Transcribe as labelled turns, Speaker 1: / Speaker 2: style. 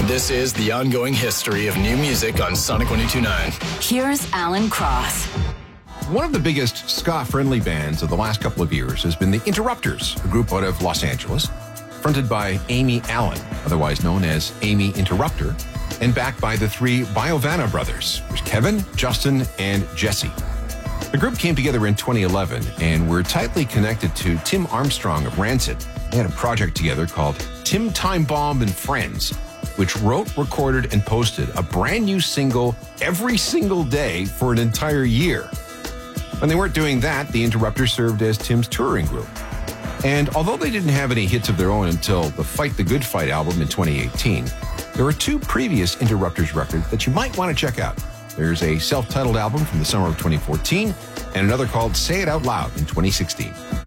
Speaker 1: This is the ongoing history of new music on Sonic 102.9.
Speaker 2: Here's Alan Cross.
Speaker 3: One of the biggest ska-friendly bands of the last couple of years has been the Interrupters, a group out of Los Angeles, fronted by Amy Allen, otherwise known as Amy Interrupter, and backed by the three Biovanna brothers. There's Kevin, Justin, and Jesse. The group came together in 2011 and were tightly connected to Tim Armstrong of Rancid. They had a project together called Tim Time Bomb and Friends, which wrote, recorded, and posted a brand new single every single day for an entire year. When they weren't doing that, the Interrupters served as Tim's touring group. And although they didn't have any hits of their own until the Fight the Good Fight album in 2018, there are two previous Interrupters records that you might want to check out. There's a self-titled album from the summer of 2014 and another called Say It Out Loud in 2016.